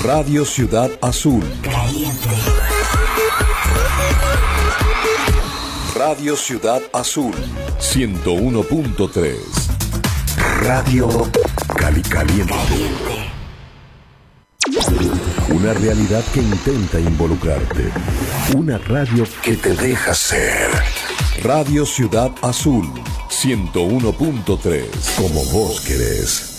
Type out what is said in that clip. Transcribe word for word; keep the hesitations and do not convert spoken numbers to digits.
Radio Ciudad Azul. Caliente. Radio Ciudad Azul. ciento uno punto tres. Radio Cali Caliente. Una realidad que intenta involucrarte. Una radio que te deja ser. Radio Ciudad Azul. ciento uno punto tres. Como vos querés.